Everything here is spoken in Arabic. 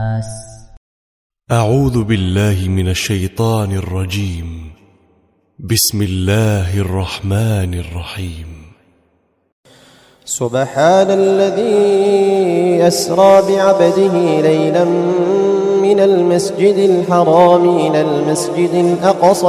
أعوذ بالله من الشيطان الرجيم. بسم الله الرحمن الرحيم. سبحان الذي أسرى بعبده ليلا من المسجد الحرام إلى المسجد الأقصى